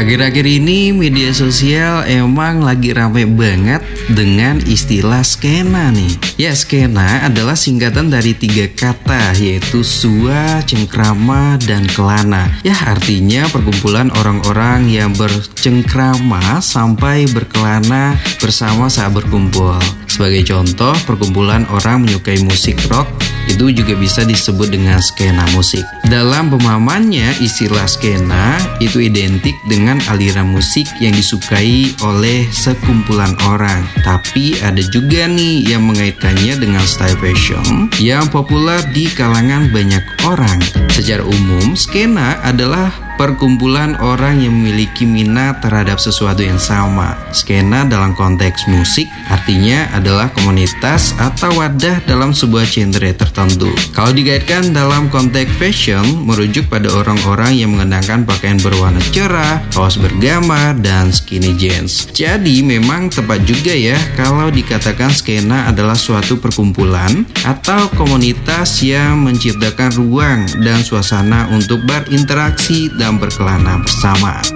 Akhir-akhir ini media sosial emang lagi rame banget dengan istilah skena nih. Ya, skena adalah singkatan dari 3 kata, yaitu sua, cengkrama, dan kelana. Ya, artinya perkumpulan orang-orang yang bercengkrama sampai berkelana bersama saat berkumpul. Sebagai contoh, perkumpulan orang menyukai musik rock itu juga bisa disebut dengan skena musik. Dalam pemahamannya, istilah skena itu identik dengan aliran musik yang disukai oleh sekumpulan orang. Tapi ada juga nih yang mengaitkannya dengan style fashion yang populer di kalangan banyak orang. Secara umum, skena adalah perkumpulan orang yang memiliki minat terhadap sesuatu yang sama. Skena dalam konteks musik artinya adalah komunitas atau wadah dalam sebuah genre tertentu. Kalau dikaitkan dalam konteks fashion, merujuk pada orang-orang yang mengenakan pakaian berwarna cerah, kaos bergambar, dan skinny jeans. Jadi memang tepat juga ya kalau dikatakan skena adalah suatu perkumpulan atau komunitas yang menciptakan ruang dan suasana untuk berinteraksi dan berkelana bersama.